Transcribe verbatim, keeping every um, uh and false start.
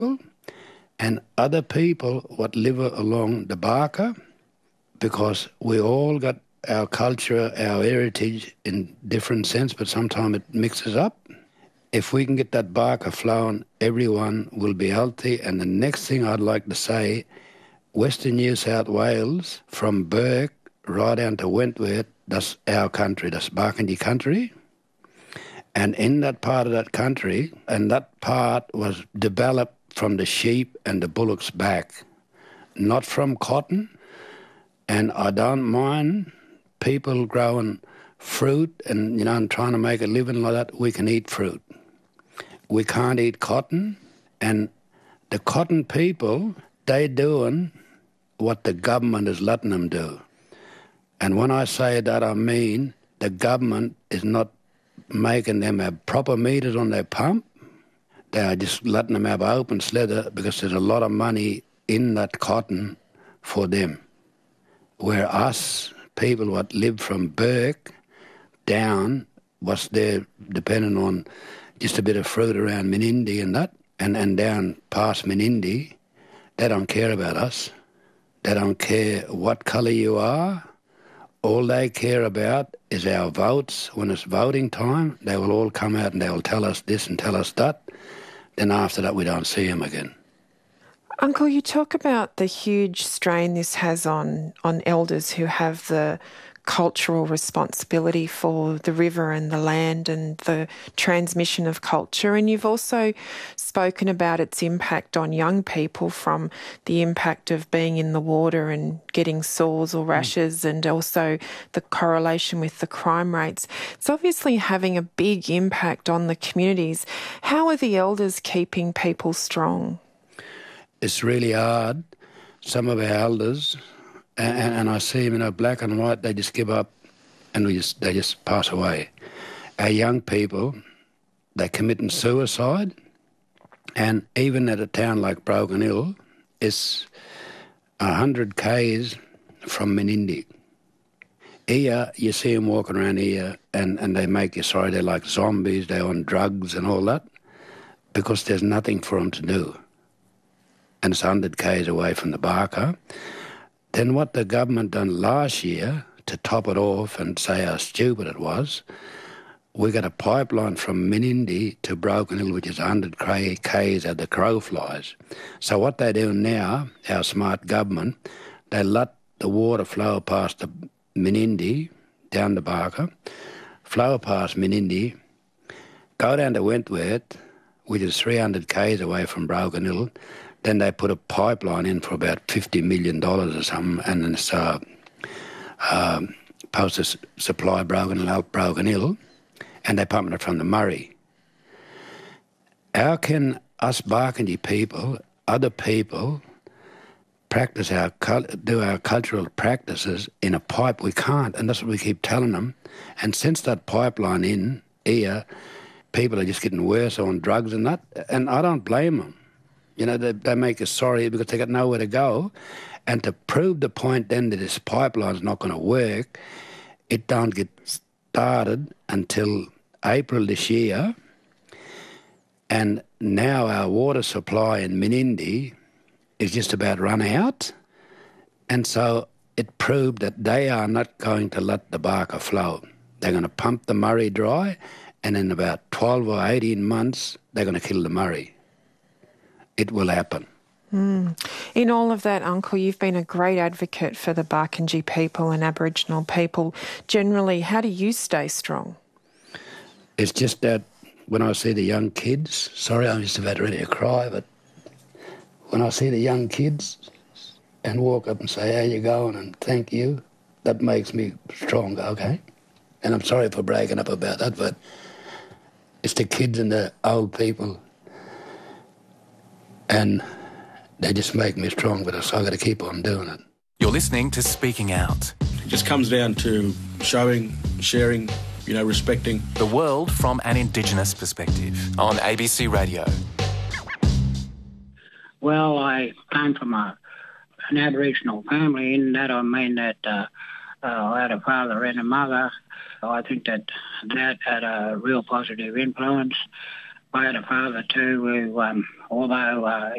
and other people what live along the Barker, because we all got our culture, our heritage in different sense, but sometimes it mixes up. If we can get that Barker flowing, everyone will be healthy. And the next thing I'd like to say, Western New South Wales, from Bourke right down to Wentworth, that's our country, that's Barkindji country. And in that part of that country, and that part was developed from the sheep and the bullocks back, not from cotton. And I don't mind people growing fruit and, you know, and trying to make a living like that. We can eat fruit. We can't eat cotton. And the cotton people, they doing what the government is letting them do. And when I say that, I mean the government is not making them have proper meters on their pump. They are just letting them have open slither because there's a lot of money in that cotton for them. Where us, people what live from Bourke down, was there depending on just a bit of fruit around Menindee and that, and, and down past Menindee, they don't care about us. They don't care what colour you are. All they care about is our votes. When it's voting time, they will all come out and they will tell us this and tell us that. Then after that, we don't see them again. Uncle, you talk about the huge strain this has on, on elders who have the cultural responsibility for the river and the land and the transmission of culture. And you've also spoken about its impact on young people, from the impact of being in the water and getting sores or rashes, mm. and also the correlation with the crime rates. It's obviously having a big impact on the communities. How are the elders keeping people strong? It's really hard. Some of our elders, and, and I see them, you know, black and white, they just give up and we just they just pass away. Our young people, they're committing suicide, and even at a town like Broken Hill, it's one hundred kays from Menindee. Here, you see them walking around here and, and they make you sorry, they're like zombies, they're on drugs and all that, because there's nothing for them to do. And it's one hundred kays away from the Barker. Then what the government done last year, to top it off and say how stupid it was, we got a pipeline from Menindee to Broken Hill, which is one hundred kays as the crow flies. So what they do now, our smart government, they let the water flow past the Menindee, down the Barker, flow past Menindee, go down to Wentworth, which is three hundred kays away from Broken Hill. Then they put a pipeline in for about fifty million dollars or something, and then it's uh, uh, supposed to supply Broken Hill out Broken Hill, and they're pumping it from the Murray. How can us Barkindji people, other people, practice our do our cultural practices in a pipe? We can't, and that's what we keep telling them. And since that pipeline in here, people are just getting worse on drugs and that, and I don't blame them. You know, they, they make us sorry because they got nowhere to go. And to prove the point then that this pipeline's not going to work, it don't get started until April this year. And now our water supply in Menindee is just about run out. And so it proved that they are not going to let the Barker flow. They're going to pump the Murray dry, and in about twelve or eighteen months, they're going to kill the Murray. It will happen. Mm. In all of that, Uncle, you've been a great advocate for the Barkindji people and Aboriginal people. Generally, how do you stay strong? It's just that when I see the young kids, sorry, I'm just about ready to cry, but when I see the young kids and walk up and say, how you going, and thank you, that makes me stronger, okay? And I'm sorry for breaking up about that, but it's the kids and the old people, and they just make me strong, but so I've got to keep on doing it. You're listening to Speaking Out. It just comes down to showing, sharing, you know, respecting. The world from an Indigenous perspective on A B C Radio. Well, I came from a, an Aboriginal family. In that I mean that uh, uh, I had a father and a mother. I think that that had a real positive influence. I had a father too who, um, although uh,